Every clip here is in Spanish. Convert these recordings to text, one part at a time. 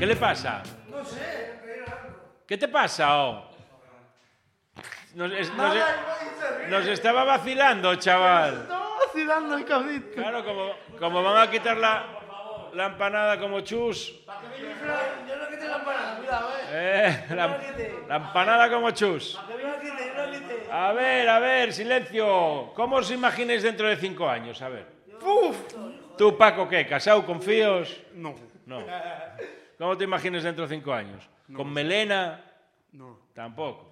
¿Qué le pasa? No sé. ¿Qué te pasa, oh? Nos estaba vacilando, chaval. Estaba vacilando el cabrito. Claro, como van a quitar la empanada como chus. Yo no quité la empanada, cuidado, La empanada como chus. Yo no quité. A ver, silencio. ¿Cómo os imagináis dentro de 5 años? A ver. ¡Uf! ¿Tú, Paco, qué? ¿Casado con fíos? No. No. ¿Cómo te imaginas dentro de 5 años? ¿Con melena? No. Tampoco.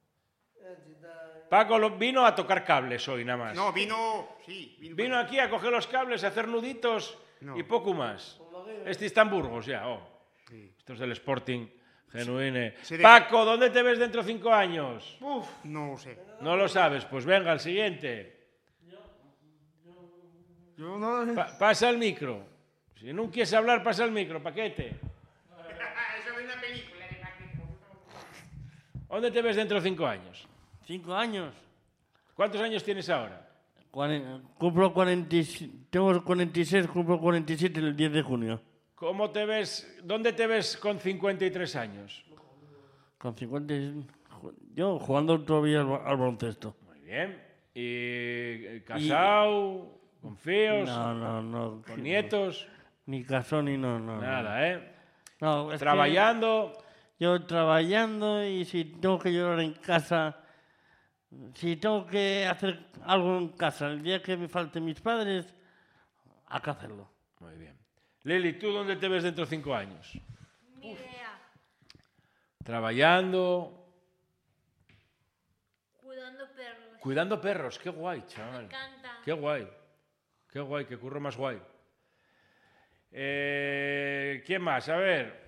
Paco vino a tocar cables hoy, nada más. No, vino... Sí, Vino aquí a coger los cables, a hacer nuditos No. y poco más. Este está en Burgos ya, oh. Sí. Esto es del Sporting Genuine. Se deja- Paco, ¿dónde te ves dentro de 5 años? Uf, no sé. No lo sabes, pues venga, el siguiente. Yo no... Pasa el micro. Si no quieres hablar, pasa el micro, paquete. Eso es una película de ¿Dónde te ves dentro de 5 años? 5 años. ¿Cuántos años tienes ahora? Cumplo 46, tengo 46, cumplo 47 el 10 de junio. ¿Cómo te ves? ¿Dónde te ves con 53 años? Con 50... Yo jugando todavía al baloncesto. Muy bien. ¿Y casado? ¿Con fíos? No. ¿Con nietos? Ni casó ni no. Nada, ¿eh? No, es que Trabajando. yo trabajando y si tengo que llorar en casa, si tengo que hacer algo en casa, el día que me falten mis padres, hay que hacerlo. Muy bien. Lili, ¿tú dónde te ves dentro de 5 años? Ni idea. Trabajando. Cuidando perros. Cuidando perros. Qué guay, chaval. Me encanta. Qué guay. Qué guay, qué curro más guay. ¿Quién más? A ver.